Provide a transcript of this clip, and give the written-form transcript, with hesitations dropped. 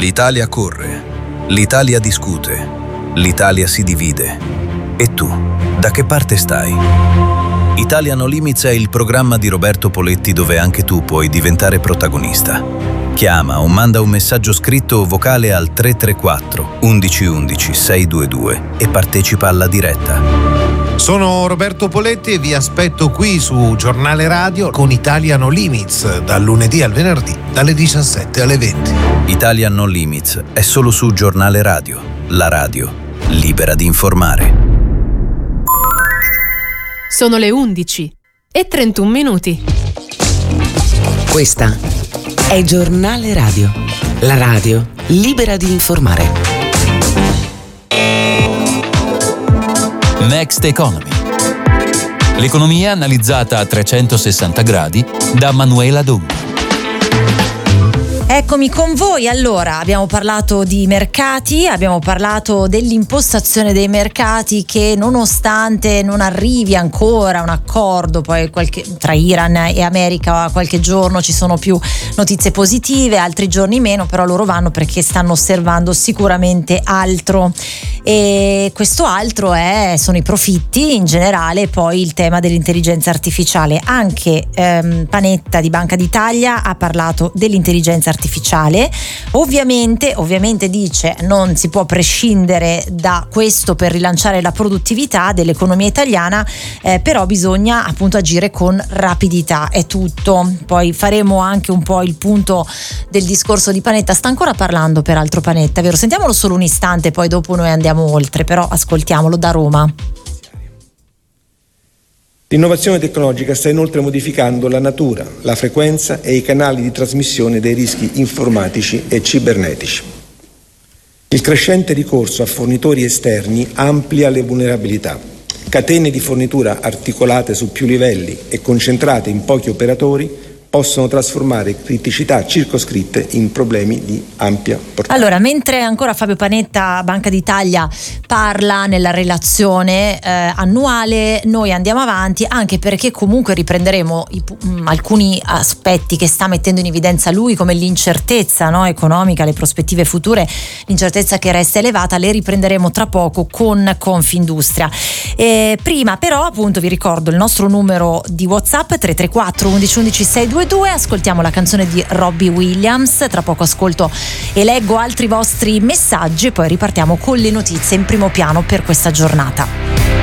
L'Italia corre, l'Italia discute, l'Italia si divide. E tu, da che parte stai? Italia No Limits è il programma di Roberto Poletti dove anche tu puoi diventare protagonista. Chiama o manda un messaggio scritto o vocale al 334 11 11 622 e partecipa alla diretta. Sono Roberto Poletti e vi aspetto qui su Giornale Radio con Italia No Limits, dal lunedì al venerdì, dalle 17 alle 20. Italia No Limits è solo su Giornale Radio, la radio libera di informare. Sono le 11:31. Questa è Giornale Radio, la radio libera di informare. Next Economy. L'economia analizzata a 360 gradi da Manuela Donghi. Eccomi con voi. Allora, abbiamo parlato di mercati, abbiamo parlato dell'impostazione dei mercati che nonostante non arrivi ancora un accordo poi tra Iran e America, qualche giorno ci sono più notizie positive, altri giorni meno, però loro vanno perché stanno osservando sicuramente altro. E questo altro sono i profitti in generale e poi il tema dell'intelligenza artificiale. Anche Panetta di Banca d'Italia ha parlato dell'intelligenza artificiale. Ovviamente dice non si può prescindere da questo per rilanciare la produttività dell'economia italiana, però bisogna appunto agire con rapidità, è tutto. Poi faremo anche un po' il punto del discorso di Panetta. Sta ancora parlando peraltro Panetta, vero? Sentiamolo solo un istante, poi dopo noi andiamo oltre, però ascoltiamolo da Roma. L'innovazione tecnologica sta inoltre modificando la natura, la frequenza e i canali di trasmissione dei rischi informatici e cibernetici. Il crescente ricorso a fornitori esterni amplia le vulnerabilità. Catene di fornitura articolate su più livelli e concentrate in pochi operatori possono trasformare criticità circoscritte in problemi di ampia portata. Allora, mentre ancora Fabio Panetta, Banca d'Italia, parla nella relazione annuale, noi andiamo avanti, anche perché comunque riprenderemo alcuni aspetti che sta mettendo in evidenza lui, come l'incertezza economica, le prospettive future, l'incertezza che resta elevata, le riprenderemo tra poco con Confindustria. Prima però appunto vi ricordo il nostro numero di WhatsApp 334 11 11 622. Ascoltiamo la canzone di Robbie Williams, tra poco ascolto e leggo altri vostri messaggi e poi ripartiamo con le notizie in primo piano per questa giornata.